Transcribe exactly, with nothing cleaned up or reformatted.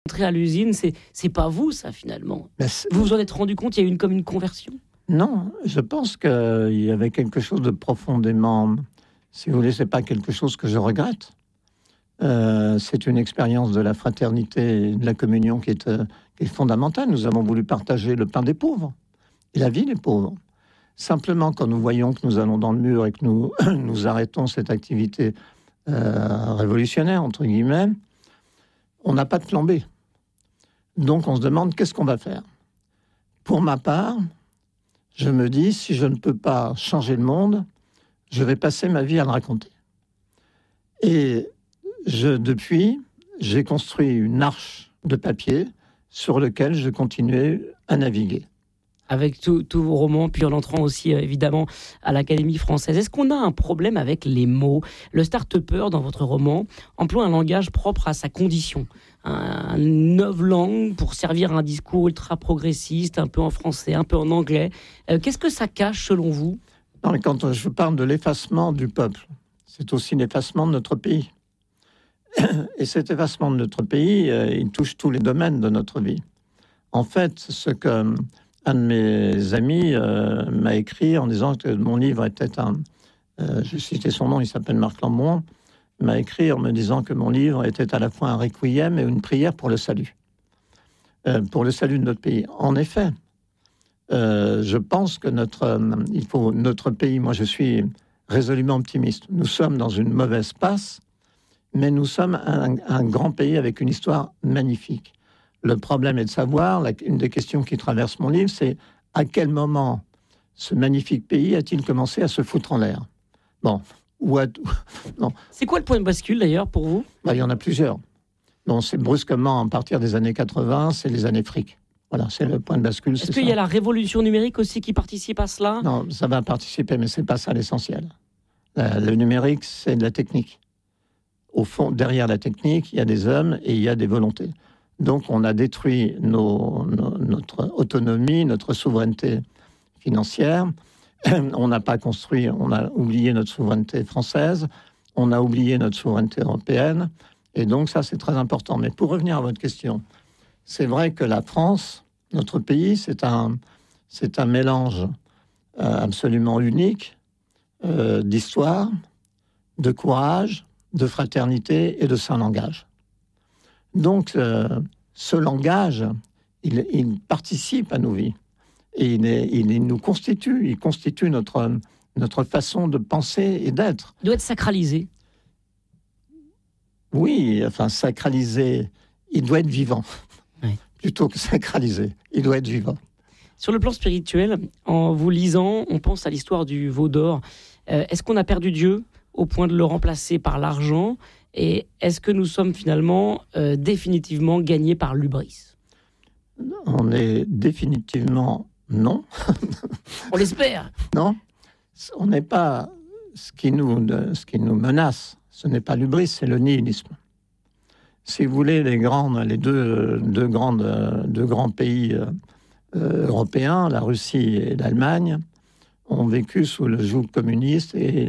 Entrer à l'usine, c'est, c'est pas vous, ça, finalement. Vous vous en êtes rendu compte, il y a eu une, comme une conversion? Non, je pense qu'il y avait quelque chose de profondément... Si vous voulez, c'est pas quelque chose que je regrette. Euh, c'est une expérience de la fraternité et de la communion qui est, euh, qui est fondamentale. Nous avons voulu partager le pain des pauvres et la vie des pauvres. Simplement, quand nous voyons que nous allons dans le mur et que nous, nous arrêtons cette activité euh, révolutionnaire, entre guillemets, on n'a pas de plan B. Donc, on se demande qu'est-ce qu'on va faire. Pour ma part, je me dis, si je ne peux pas changer le monde, je vais passer ma vie à le raconter. Et je, depuis, j'ai construit une arche de papier sur laquelle je continuais à naviguer. Avec tous vos romans, puis en entrant aussi euh, évidemment à l'Académie française. Est-ce qu'on a un problème avec les mots? Le start-upper, dans votre roman, emploie un langage propre à sa condition. Un, une neuve langue pour servir un discours ultra-progressiste, un peu en français, un peu en anglais. Euh, qu'est-ce que ça cache, selon vous? Non, mais quand je parle de l'effacement du peuple, c'est aussi l'effacement de notre pays. Et cet effacement de notre pays, euh, il touche tous les domaines de notre vie. En fait, ce que... Un de mes amis euh, m'a écrit en disant que mon livre était un... Euh, je citais son nom, il s'appelle Marc Lambon. Il m'a écrit en me disant que mon livre était à la fois un requiem et une prière pour le salut. Euh, pour le salut de notre pays. En effet, euh, je pense que notre, euh, il faut, notre pays... Moi, je suis résolument optimiste. Nous sommes dans une mauvaise passe, mais nous sommes un, un grand pays avec une histoire magnifique. Le problème est de savoir, la, une des questions qui traverse mon livre, c'est à quel moment ce magnifique pays a-t-il commencé à se foutre en l'air? Bon, ou à, non. C'est quoi le point de bascule d'ailleurs pour vous? Bah, il y en a plusieurs. Bon, c'est brusquement, à partir des années quatre-vingts, c'est les années fric. Voilà, c'est le point de bascule. Est-ce qu'il y a la révolution numérique aussi qui participe à cela? Non, ça va participer, mais c'est pas ça l'essentiel. Euh, le numérique, c'est de la technique. Au fond, derrière la technique, il y a des hommes et il y a des volontés. Donc, on a détruit nos, nos, notre autonomie, notre souveraineté financière. On n'a pas construit, on a oublié notre souveraineté française, on a oublié notre souveraineté européenne. Et donc, ça, c'est très important. Mais pour revenir à votre question, c'est vrai que la France, notre pays, c'est un, c'est un mélange euh, absolument unique euh, d'histoire, de courage, de fraternité et de saint langage. Donc, euh, ce langage, il, il participe à nos vies. Et il, est, il, il nous constitue, il constitue notre, notre façon de penser et d'être. Il doit être sacralisé. Oui, enfin, sacralisé, il doit être vivant. Oui. Plutôt que sacralisé, il doit être vivant. Sur le plan spirituel, en vous lisant, on pense à l'histoire du veau d'or. Euh, est-ce qu'on a perdu Dieu au point de le remplacer par l'argent? Et est-ce que nous sommes finalement euh, définitivement gagnés par l'hubris? On est définitivement non. On l'espère. Non, on n'est pas... Ce qui nous, ce qui nous menace, ce n'est pas l'hubris, c'est le nihilisme. Si vous voulez, les, grandes, les deux, deux, grandes, deux grands pays euh, européens, la Russie et l'Allemagne, ont vécu sous le joug communiste et